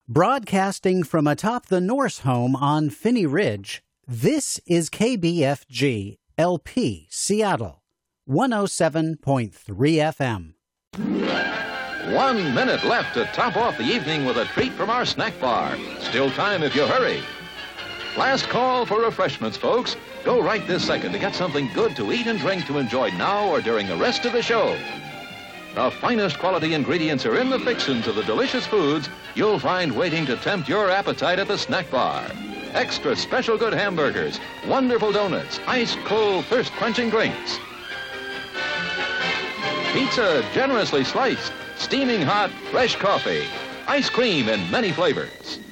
Broadcasting from atop the Norse home on Phinney Ridge, this is KBFG LP Seattle, 107.3 FM. 1 minute left to top off the evening with a treat from our snack bar. Still time if you hurry. Last call for refreshments, folks. Go right this second to get something good to eat and drink to enjoy now or during the rest of the show. The finest quality ingredients are in the fixins of the delicious foods you'll find waiting to tempt your appetite at the snack bar. Extra special good hamburgers, wonderful donuts, ice-cold thirst-quenching drinks. Pizza generously sliced, steaming hot, fresh coffee, ice cream in many flavors.